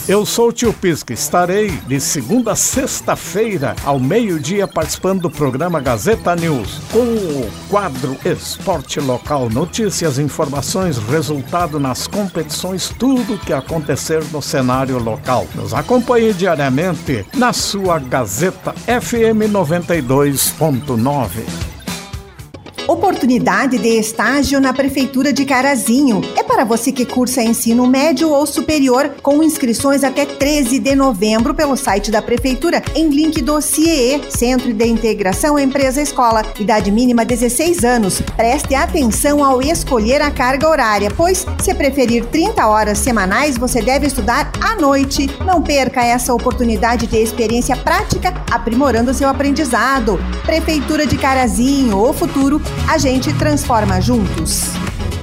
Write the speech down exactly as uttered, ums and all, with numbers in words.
Eu sou o Tio Pisca, estarei de segunda a sexta-feira ao meio-dia participando do programa Gazeta News com o quadro Esporte Local, notícias, informações, resultado nas competições, tudo o que acontecer no cenário local. Nos acompanhe diariamente na sua Gazeta F M noventa e dois ponto nove. Oportunidade de estágio na Prefeitura de Carazinho. É para você que cursa ensino médio ou superior, com inscrições até treze de novembro pelo site da Prefeitura, em link do C I E, Centro de Integração Empresa Escola. Idade mínima dezesseis anos. Preste atenção ao escolher a carga horária, pois, se preferir trinta horas semanais, você deve estudar à noite. Não perca essa oportunidade de experiência prática, aprimorando seu aprendizado. Prefeitura de Carazinho, o futuro a gente transforma juntos.